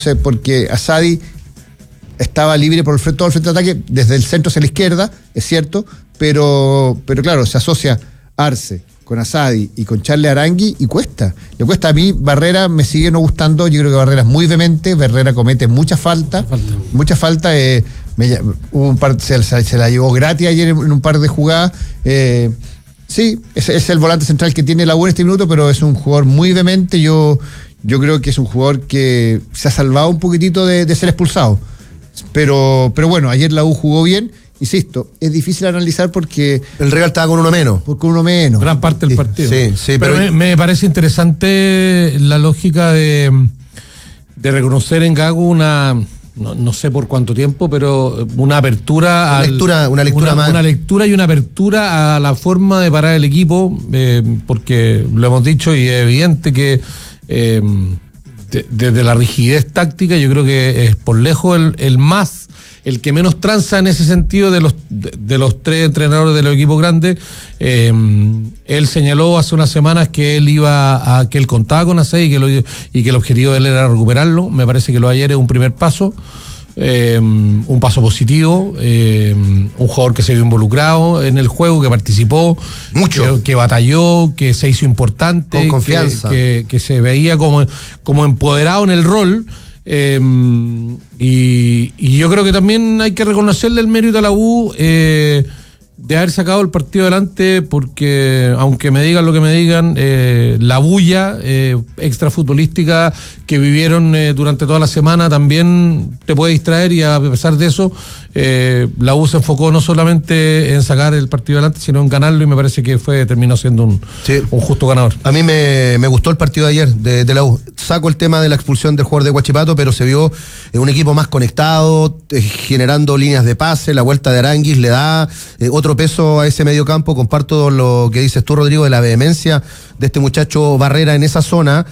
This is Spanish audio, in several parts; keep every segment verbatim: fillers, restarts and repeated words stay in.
porque Asadi estaba libre por el frente, todo el frente de ataque, desde el centro hacia la izquierda, es cierto, pero, pero claro, se asocia Arce con Asadi y con Charles Arangui y cuesta, le cuesta. A mí Barrera me sigue no gustando, yo creo que Barrera es muy vehemente, Barrera comete mucha falta, falta. mucha falta, eh, me, un par, se, se la llevó gratis ayer en, en un par de jugadas, eh, sí, es, es el volante central que tiene la U en este minuto, pero es un jugador muy vehemente. Yo Yo creo que es un jugador que se ha salvado un poquitito de, de ser expulsado. Pero, pero bueno, ayer la U jugó bien. Insisto, es difícil analizar porque... El Real estaba con uno menos. Porque uno menos. Gran parte del partido. Sí, sí, pero pero me, me parece interesante la lógica de, de reconocer en Gago una... No, no sé por cuánto tiempo, pero una apertura... Una al, lectura, una lectura una, más. Una lectura y una apertura a la forma de parar el equipo, eh, porque lo hemos dicho y es evidente que... Eh, de, desde la rigidez táctica yo creo que es por lejos el, el más, el que menos tranza en ese sentido de los de, de los tres entrenadores de los equipos grandes. Eh, él señaló hace unas semanas que él iba a, que él contaba con Asadi y que lo, y que el objetivo de él era recuperarlo. Me parece que lo de ayer es un primer paso. Eh, un paso positivo, eh, un jugador que se vio involucrado en el juego, que participó mucho, que, que batalló, que se hizo importante, con confianza, que, que, que se veía como, como empoderado en el rol. Eh, y, y yo creo que también hay que reconocerle el mérito a la U eh, de haber sacado el partido adelante, porque aunque me digan lo que me digan, eh, la bulla eh, extrafutbolística que vivieron eh, durante toda la semana también te puede distraer, y a pesar de eso eh, la U se enfocó no solamente en sacar el partido adelante, sino en ganarlo, y me parece que fue terminó siendo un, sí. un justo ganador. A mí me, me gustó el partido de ayer de, de la U. Saco el tema de la expulsión del jugador de Huachipato, pero se vio eh, un equipo más conectado, eh, generando líneas de pase. La vuelta de Aranguis le da eh, otro peso a ese medio campo. Comparto lo que dices tú, Rodrigo, de la vehemencia de este muchacho Barrera en esa zona.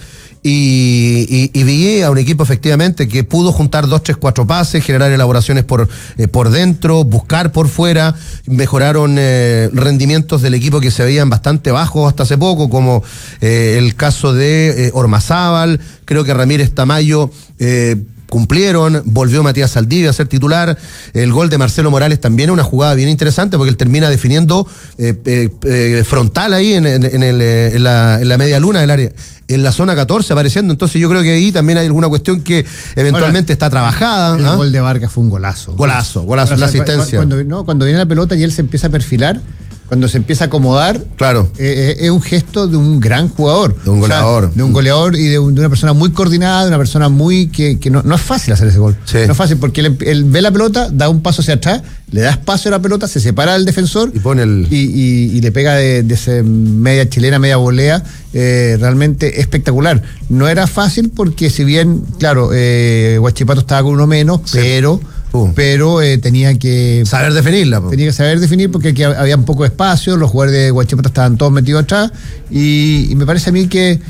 Y, y, y vi a un equipo efectivamente que pudo juntar dos, tres, cuatro pases, generar elaboraciones por, eh, por dentro, buscar por fuera. Mejoraron eh, rendimientos del equipo que se veían bastante bajos hasta hace poco, como eh, el caso de eh, Ormazábal. Creo que Ramírez Tamayo eh, cumplieron, volvió Matías Saldivia a ser titular. El gol de Marcelo Morales también es una jugada bien interesante, porque él termina definiendo eh, eh, eh, frontal ahí en, en, en, el, en, la, en la media luna del área, en la zona catorce apareciendo. Entonces yo creo que ahí también hay alguna cuestión que eventualmente Ahora, está trabajada. El ¿ah? gol de Vargas fue un golazo. Golazo, golazo, la asistencia. Cuando, no, cuando viene la pelota y él se empieza a perfilar, cuando se empieza a acomodar, claro, eh, es un gesto de un gran jugador. De un goleador. O sea, de un goleador y de, un, de una persona muy coordinada, de una persona muy que, que no, no es fácil hacer ese gol. Sí. No es fácil, porque él, él ve la pelota, da un paso hacia atrás, le da espacio a la pelota, se separa del defensor y pone el... y, y, y le pega de, de ese media chilena, media volea, eh, realmente espectacular. No era fácil porque, si bien, claro, eh, Huachipato estaba con uno menos, sí. pero... Uh. pero eh, tenía que saber definirla, po. tenía que saber definir, porque aquí había un poco de espacio, los jugadores de Huachipato estaban todos metidos atrás, y, y me parece a mí que,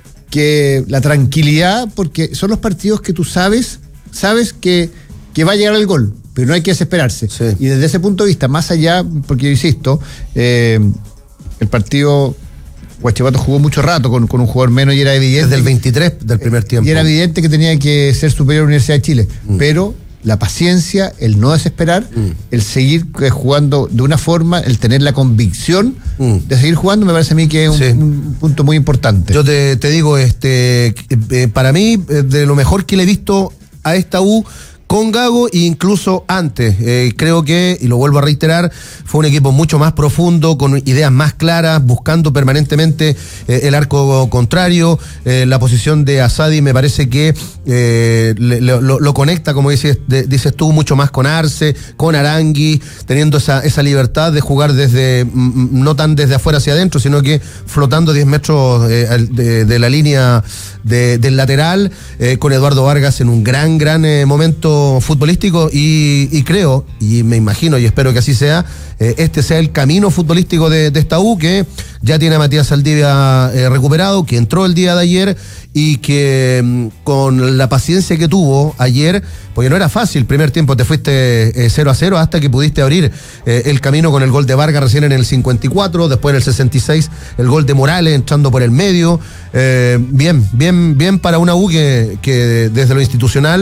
que la tranquilidad, porque son los partidos que tú sabes sabes que, que va a llegar el gol, pero no hay que desesperarse, sí. Y desde ese punto de vista, más allá, porque yo insisto, eh, el partido Huachipato jugó mucho rato con, con un jugador menos, y era evidente desde el veintitrés del primer tiempo, y era evidente que tenía que ser superior a la Universidad de Chile, mm. pero la paciencia, el no desesperar, mm. el seguir jugando de una forma, el tener la convicción mm. de seguir jugando, me parece a mí que es un, sí. un punto muy importante. Yo te, te digo, este, eh, para mí, de lo mejor que le he visto a esta U con Gago, e incluso antes, eh, creo que, y lo vuelvo a reiterar, fue un equipo mucho más profundo, con ideas más claras, buscando permanentemente eh, el arco contrario. Eh, la posición de Asadi me parece que eh, le, lo, lo conecta, como dices, de, dices tú, mucho más con Arce, con Arangui, teniendo esa, esa libertad de jugar desde, no tan desde afuera hacia adentro, sino que flotando diez metros eh, de, de la línea de, del lateral, eh, con Eduardo Vargas en un gran, gran eh, momento momento futbolístico y, y creo, y me imagino y espero que así sea, eh, este sea el camino futbolístico de, de esta U, que ya tiene a Matías Saldivia eh, recuperado, que entró el día de ayer y que mm, con la paciencia que tuvo ayer, porque no era fácil, primer tiempo te fuiste eh, cero a cero hasta que pudiste abrir eh, el camino con el gol de Vargas recién en el cincuenta y cuatro, después en el sesenta y seis el gol de Morales entrando por el medio, eh, bien, bien, bien para una U que, que desde lo institucional